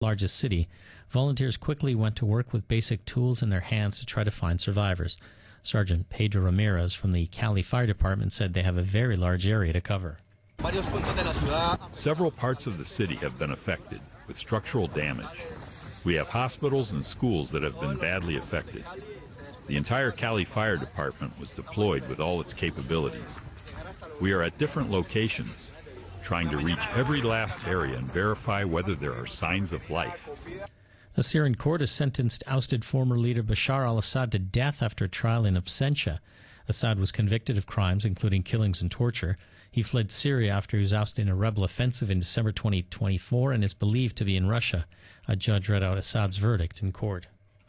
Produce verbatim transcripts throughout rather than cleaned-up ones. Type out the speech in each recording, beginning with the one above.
largest city, volunteers quickly went to work with basic tools in their hands to try to find survivors. Sergeant Pedro Ramirez from the Cali Fire Department said they have a very large area to cover. Several parts of the city have been affected with structural damage. We have hospitals and schools that have been badly affected. The entire Cali Fire Department was deployed with all its capabilities. We are at different locations, trying to reach every last area and verify whether there are signs of life. A Syrian court has sentenced ousted former leader Bashar al-Assad to death after a trial in absentia. Assad was convicted of crimes including killings and torture. He fled Syria after he was ousted in a rebel offensive in December twenty twenty-four and is believed to be in Russia. A judge read out Assad's verdict in court.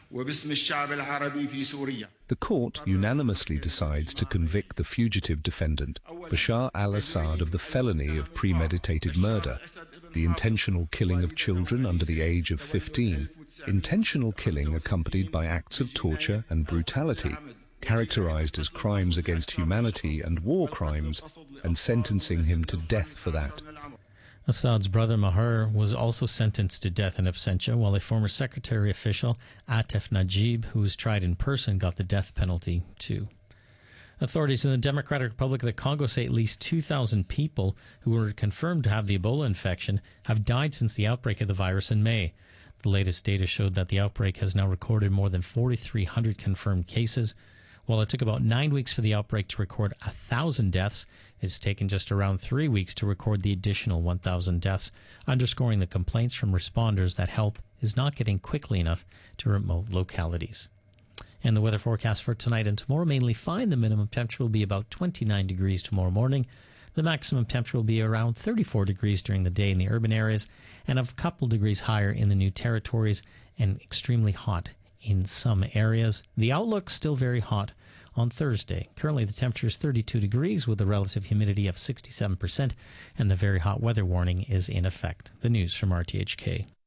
The court unanimously decides to convict the fugitive defendant, Bashar al-Assad, of the felony of premeditated murder, the intentional killing of children under the age of fifteen, intentional killing accompanied by acts of torture and brutality, characterized as crimes against humanity and war crimes, and sentencing him to death for that. Assad's brother Maher was also sentenced to death in absentia, while a former secretary official, Atef Najib, who was tried in person, got the death penalty too. Authorities in the Democratic Republic of the Congo say at least two thousand people who were confirmed to have the Ebola infection have died since the outbreak of the virus in May. The latest data showed that the outbreak has now recorded more than four thousand three hundred confirmed cases. While it took about nine weeks for the outbreak to record one thousand deaths, it's taken just around three weeks to record the additional one thousand deaths, underscoring the complaints from responders that help is not getting quickly enough to remote localities. And the weather forecast for tonight and tomorrow, mainly fine. The minimum temperature will be about twenty-nine degrees tomorrow morning. The maximum temperature will be around thirty-four degrees during the day in the urban areas and a couple degrees higher in the New Territories and extremely hot in some areas. The outlook still very hot on Thursday. Currently the temperature is thirty-two degrees with a relative humidity of sixty-seven percent and the very hot weather warning is in effect. The news from R T H K.